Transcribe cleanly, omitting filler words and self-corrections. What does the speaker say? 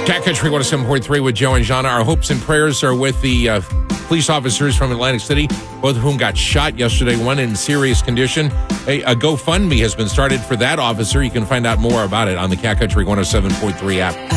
Cat Country 107.3 with Joe and Jana. Our hopes and prayers are with the police officers from Atlantic City, both of whom got shot yesterday, one in serious condition. A GoFundMe has been started for that officer. You can find out more about it on the Cat Country 107.3 app.